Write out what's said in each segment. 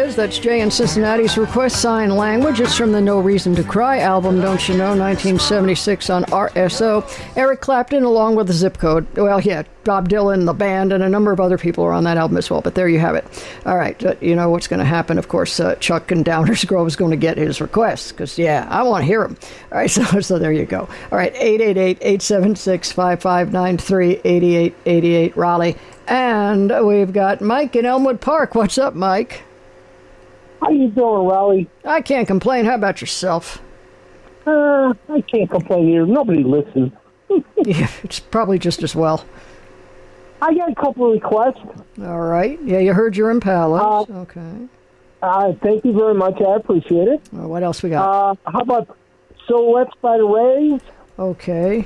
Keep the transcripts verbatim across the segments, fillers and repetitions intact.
is. That's Jay in Cincinnati's Request Sign Language. It's from the No Reason to Cry album, Don't You Know, nineteen seventy-six on R S O. Eric Clapton along with the Zip Code. Well, yeah, Bob Dylan, the band, and a number of other people are on that album as well. But there you have it. All right, uh, you know what's going to happen. Of course, uh, Chuck and Downers Grove is going to get his request because, yeah, I want to hear him. All right, so, so there you go. All right, eight eight eight, eight seven six, five five nine three, eight eight eight eight, Raleigh. And we've got Mike in Elmwood Park. What's up, Mike? How you doing, Raleigh? I can't complain. How about yourself? Uh, I can't complain here. Nobody listens. Yeah, it's probably just as well. I got a couple of requests. All right. Yeah, you heard your Impala. Uh, okay. Uh, thank you very much. I appreciate it. Well, what else we got? Uh, how about Silhouettes by the Rays? Okay.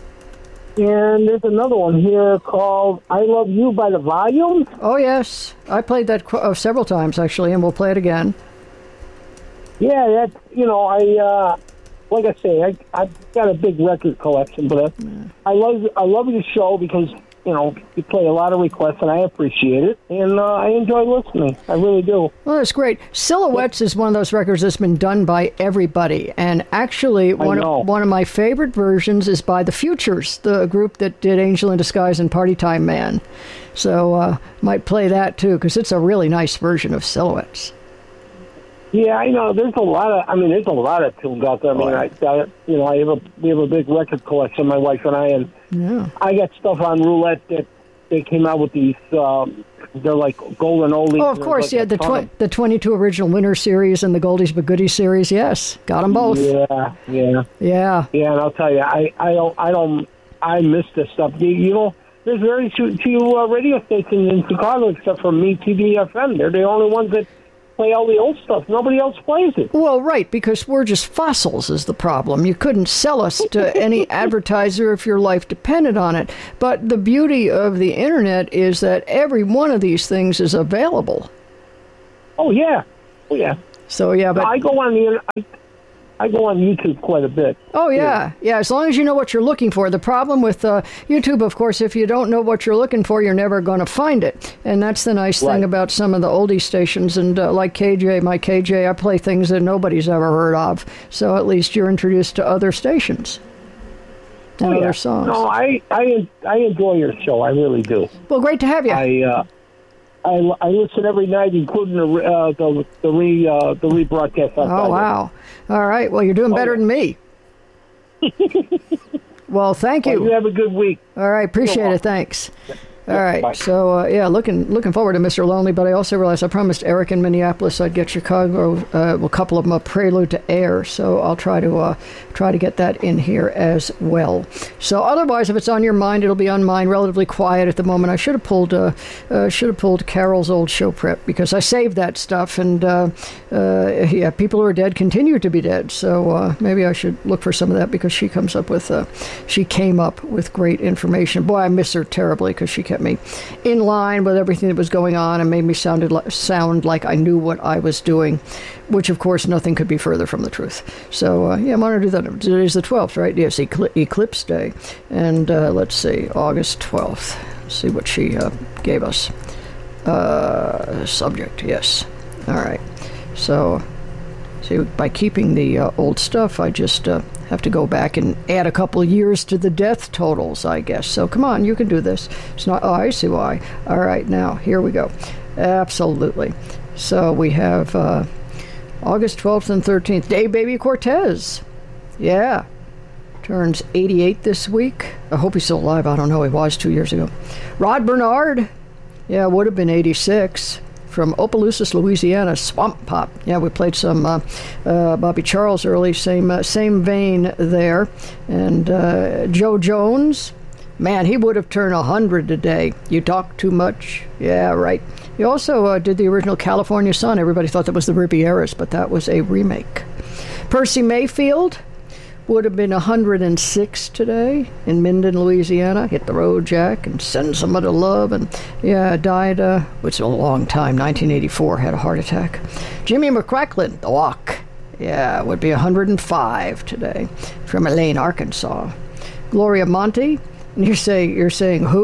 And there's another one here called I Love You by the Volume. Oh, yes. I played that qu- uh, several times, actually, and we'll play it again. Yeah, that, you know, I, uh, like I say, I, I've got a big record collection, but I, yeah. I love I love your show because, you know, you play a lot of requests, and I appreciate it, and uh, I enjoy listening. I really do. Well, that's great. Silhouettes is one of those records that's been done by everybody, and actually, one of, one of my favorite versions is by The Futures, the group that did Angel in Disguise and Party Time Man. So, uh, might play that, too, because it's a really nice version of Silhouettes. Yeah, I know. There's a lot of. I mean, there's a lot of tunes out there. I mean, I, I you know, I have a we have a big record collection, my wife and I, and yeah. I got stuff on Roulette that they came out with these. Um, they're like golden oldies. Oh, of course, like yeah. The tw- the twenty-two original Winner series and the Goldies but Goodies series. Yes, got them both. Yeah, yeah, yeah, yeah. And I'll tell you, I, I don't, I don't, I miss this stuff. You, you know, there's very few, few uh, radio stations in Chicago except for me, T V F M. They're the only ones that play all the old stuff. Nobody else plays it. Well, right, because we're just fossils is the problem. You couldn't sell us to any advertiser if your life depended on it. But the beauty of the Internet is that every one of these things is available. Oh, yeah. Oh, yeah. So, yeah, but... I go on the Internet... I go on YouTube quite a bit. Oh, yeah. Yeah, as long as you know what you're looking for. The problem with uh, YouTube, of course, if you don't know what you're looking for, you're never going to find it. And that's the nice right. thing about some of the oldie stations. And uh, like K J, my K J, I play things that nobody's ever heard of. So at least you're introduced to other stations and oh, other yeah. songs. No, I, I, I enjoy your show. I really do. Well, great to have you. I... Uh, I, I listen every night, including the uh, the the re uh, the rebroadcast. Oh wow! All right. Well, you're doing better oh, yeah. than me. Well, thank you. Well, you have a good week. All right. Appreciate it. Thanks. All right. Bye. So, uh, yeah, looking looking forward to Mister Lonely, but I also realized I promised Eric in Minneapolis I'd get Chicago, uh, a couple of them, a prelude to air. So I'll try to uh, try to get that in here as well. So otherwise, if it's on your mind, it'll be on mine. Relatively quiet at the moment. I should have pulled uh, uh, should have pulled Carol's old show prep because I saved that stuff, and uh, uh, yeah, people who are dead continue to be dead. So uh, maybe I should look for some of that because she comes up with uh, she came up with great information. Boy, I miss her terribly because she kept me in line with everything that was going on and made me sounded like, sound like I knew what I was doing, which, of course, nothing could be further from the truth. So, uh, yeah, I'm going to do that. Today's the twelfth, right? Yes, Ecl- Eclipse Day. And uh, let's see, August twelfth. Let's see what she uh, gave us. Uh, subject, yes. All right. So, see, by keeping the uh, old stuff, I just... Uh, have to go back and add a couple of years to the death totals, I guess. So come on, you can do this. It's not, oh, I see why. All right, now, here we go. Absolutely. So we have uh, August twelfth and thirteenth. Dave Baby Cortez. Yeah. Turns eighty-eight this week. I hope he's still alive. I don't know. He was two years ago. Rod Bernard. Yeah, would have been eighty-six. From Opelousas, Louisiana, Swamp Pop. Yeah, we played some uh, uh, Bobby Charles early, same uh, same vein there. And uh, Joe Jones, man, he would have turned one hundred today. You talk too much. Yeah, right. He also uh, did the original California Sun. Everybody thought that was the Rivieras, but that was a remake. Percy Mayfield would have been one hundred six today in Minden, Louisiana. Hit the road, Jack, and send somebody love. And, yeah, died, uh, which is a long time, nineteen eighty-four, had a heart attack. Jimmy McCracklin, The Walk. Yeah, would be one hundred five today from Elaine, Arkansas. Gloria Monty. And you're saying, you're saying who?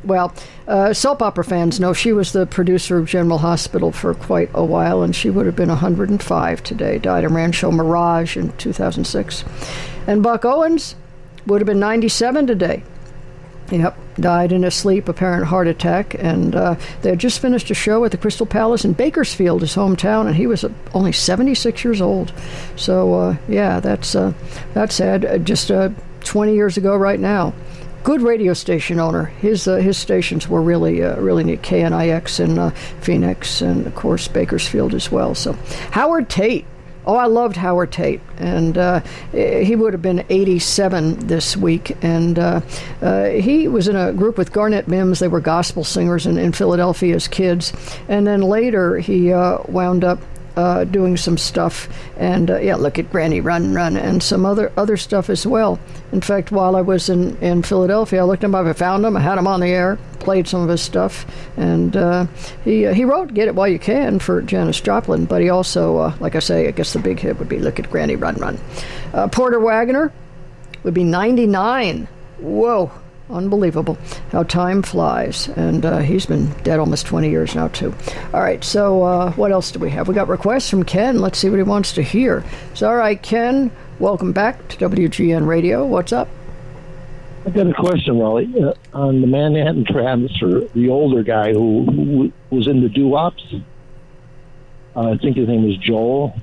Well, uh, soap opera fans know she was the producer of General Hospital for quite a while, and she would have been one hundred five today. Died in Rancho Mirage in two thousand six. And Buck Owens would have been ninety-seven today. Yep, died in his sleep, apparent heart attack, and uh, they had just finished a show at the Crystal Palace in Bakersfield, his hometown, and he was uh, only seventy-six years old. So, uh, yeah, that's uh, that's sad. Uh, just uh, twenty years ago right now. Good radio station owner. His uh, his stations were really uh, really neat. K N I X in uh, Phoenix, and of course Bakersfield as well. So, Howard Tate. Oh, I loved Howard Tate, and uh, he would have been eighty-seven this week, and uh, uh, he was in a group with Garnett Mims. They were gospel singers in, in Philadelphia as kids, and then later he uh, wound up uh, doing some stuff, and uh, yeah, Look at Granny Run Run, and some other other stuff as well. In fact, while I was in, in Philadelphia, I looked him up, I found him, I had him on the air, played some of his stuff, and uh, he uh, he wrote Get It While You Can for Janis Joplin, but he also, uh, like I say, I guess the big hit would be Look at Granny Run Run. Uh, Porter Wagoner would be ninety-nine. Whoa, unbelievable how time flies, and uh, he's been dead almost twenty years now, too. All right, so uh, what else do we have? We got requests from Ken. Let's see what he wants to hear. So, all right, Ken, welcome back to W G N Radio. What's up? I got a question, Raleigh, uh, on the Manhattan Transfer, the older guy who, who was in the doo-wops. Uh, I think his name was Joel.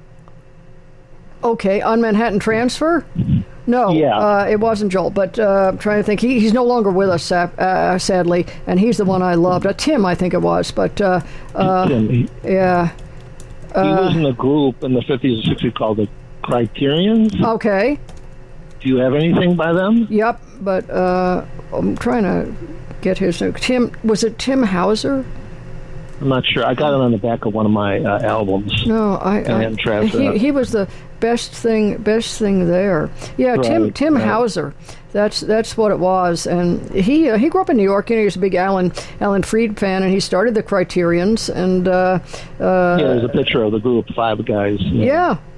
Okay, on Manhattan Transfer? No, yeah. uh, it wasn't Joel, but uh, I'm trying to think. He, he's no longer with us, uh, sadly, and he's the one I loved. Uh, Tim, I think it was, but uh, uh, Tim, he, yeah. Uh, he was in a group in the fifties and sixties called the Criterions. Okay. Do you have anything by them? Yep, but uh, I'm trying to get his name. Tim, was it Tim Hauser? I'm not sure. I got it on the back of one of my uh, albums. No, I. I he, he was the best thing. Best thing there. Yeah, right, Tim. Tim right. Hauser. That's that's what it was. And he uh, he grew up in New York. You know, he was a big Alan Alan Freed fan, and he started the Criterions. And uh, uh, yeah, there's a picture of the group, five guys. Yeah. Know.